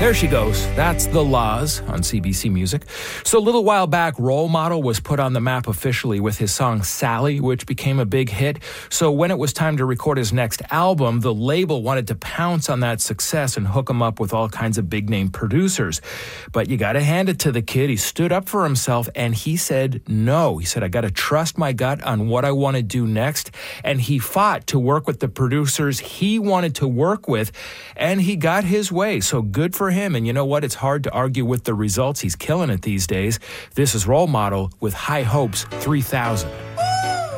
There she goes. That's The Laws on CBC Music. So a little while back, Role Model was put on the map officially with his song Sally, which became a big hit. So when it was time to record his next album, the label wanted to pounce on that success and hook him up with all kinds of big-name producers. But you got to hand it to the kid. He stood up for himself, and he said no. He said, I got to trust my gut on what I want to do next. And he fought to work with the producers he wanted to work with, and he got his way. So good for him. And you know what? It's hard to argue with the results. He's killing it these days. This is Role Model with High Hopes 3000.